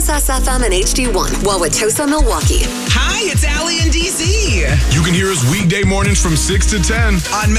KXSS FM and HD1, Wauwatosa, Milwaukee. Hi, it's Allie in DC. You can hear us weekday mornings from 6 to 10 on